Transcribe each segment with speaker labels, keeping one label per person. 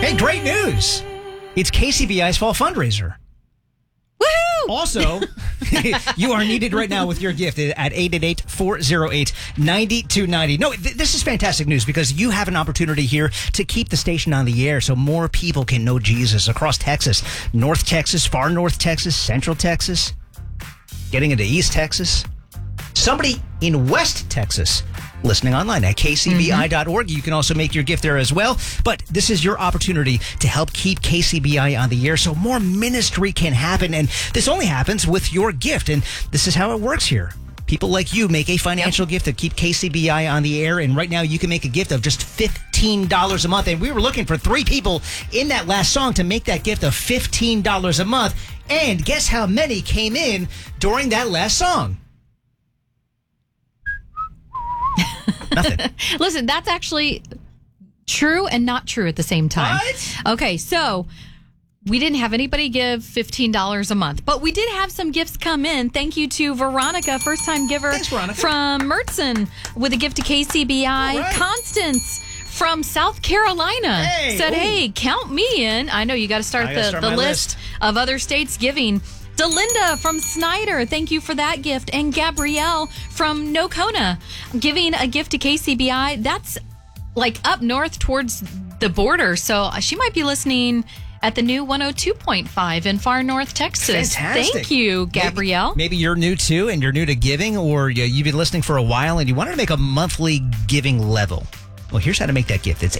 Speaker 1: Hey, great news. It's KCBI's fall fundraiser.
Speaker 2: Woohoo!
Speaker 1: Also, you are needed right now with your gift at 888-408-9290. No, this is fantastic news because you have an opportunity here to keep the station on the air so more people can know Jesus across Texas. North Texas, far North Texas, Central Texas, getting into East Texas. Somebody in West Texas listening online at kcbi.org. You can also make your gift there as well. But this is your opportunity to help keep KCBI on the air so more ministry can happen. And this only happens with your gift. And this is how it works here. People like you make a financial gift to keep KCBI on the air. And right now you can make a gift of just $15 a month. And we were looking for 3 people in that last song to make that gift of $15 a month. And guess how many came in during that last song? Nothing.
Speaker 2: Listen, that's actually true and not true at the same time.
Speaker 1: What?
Speaker 2: Okay, so we didn't have anybody give $15 a month, but we did have some gifts come in. Thank you to Veronica, first-time giver.
Speaker 1: Thanks, Veronica.
Speaker 2: From Mertzen with a gift to KCBI.
Speaker 1: Right.
Speaker 2: Constance from South Carolina said, hey, count me in. I know you got to start the list of other states giving. Delinda from Snyder, thank you for that gift. And Gabrielle from Nocona, giving a gift to KCBI. That's like up north towards the border. So she might be listening at the new 102.5 in far north Texas.
Speaker 1: Fantastic.
Speaker 2: Thank you, Gabrielle.
Speaker 1: Maybe you're new too, and you're new to giving, or you've been listening for a while and you wanted to make a monthly giving level. Well, here's how to make that gift. It's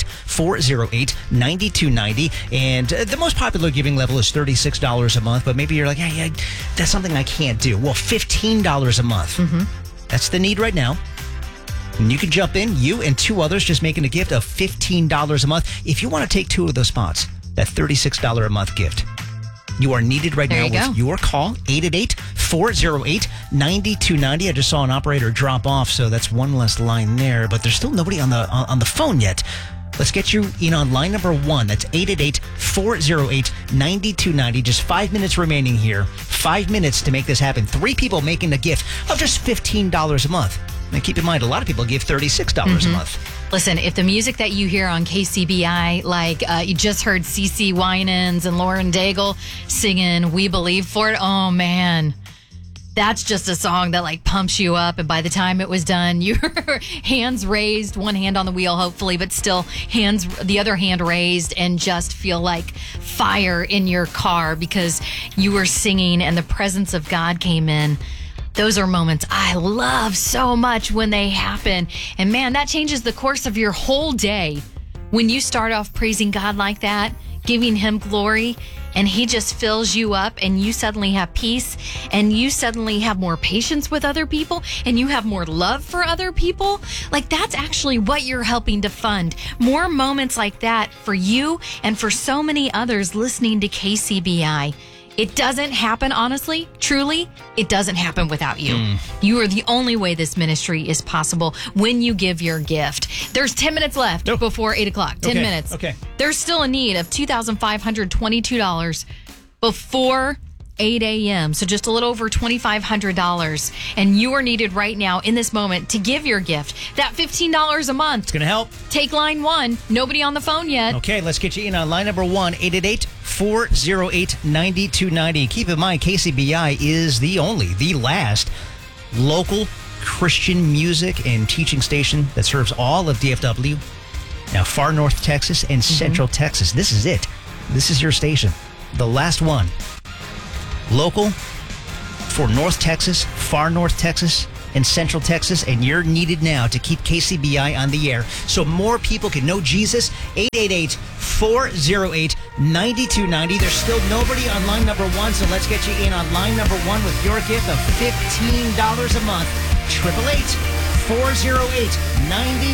Speaker 1: 888-408-9290. And the most popular giving level is $36 a month. But maybe you're like, yeah, that's something I can't do. Well, $15 a month. Mm-hmm. That's the need right now. And you can jump in, you and 2 others, just making a gift of $15 a month. If you want to take 2 of those spots, that $36 a month gift. You are needed right now with your call, 888-408-9290. I just saw an operator drop off, so that's one less line there, but there's still nobody on the phone yet. Let's get you in on line number 1. That's 888-408-9290. Just 5 minutes remaining here. 5 minutes to make this happen. 3 people making a gift of just $15 a month. And keep in mind, a lot of people give $36 a month.
Speaker 2: Listen, if the music that you hear on KCBI, like you just heard CeCe Winans and Lauren Daigle singing We Believe for It, oh man, that's just a song that like pumps you up. And by the time it was done, your hands raised, one hand on the wheel, hopefully, but still the other hand raised, and just feel like fire in your car because you were singing and the presence of God came in. Those are moments I love so much when they happen. And man, that changes the course of your whole day. When you start off praising God like that, giving him glory, and he just fills you up, and you suddenly have peace, and you suddenly have more patience with other people, and you have more love for other people. Like, that's actually what you're helping to fund. More moments like that for you and for so many others listening to KCBI. It doesn't happen, honestly, truly, it doesn't happen without you. You are the only way this ministry is possible when you give your gift. There's 10 minutes left before 8 o'clock. 10 minutes.
Speaker 1: Okay.
Speaker 2: There's still a need of $2,522 before 8 a.m. So just a little over $2,500. And you are needed right now in this moment to give your gift. That $15 a month.
Speaker 1: It's going to help.
Speaker 2: Take line 1. Nobody on the phone yet.
Speaker 1: Okay, let's get you in on line number 1, 888-408-9290. Keep in mind, KCBI is the last local Christian music and teaching station that serves all of DFW. Now, far North Texas and Central Texas. This is it. This is your station. The last one. Local for North Texas, far North Texas, and Central Texas, and you're needed now to keep KCBI on the air so more people can know Jesus. 888-408-9290. There's still nobody on line number 1, so let's get you in on line number 1 with your gift of $15 a month. 888-408-9290.